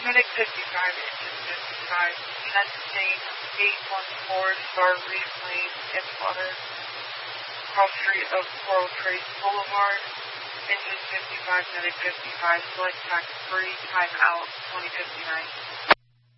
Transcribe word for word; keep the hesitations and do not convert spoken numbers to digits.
Medic fifty-five, engine fifty-five, United States, eight one four, Star Reef Lane, Edgewater, cross street of Coral Trace Boulevard, engine fifty-five, Medic fifty-five, select tax free, time out, twenty fifty-nine.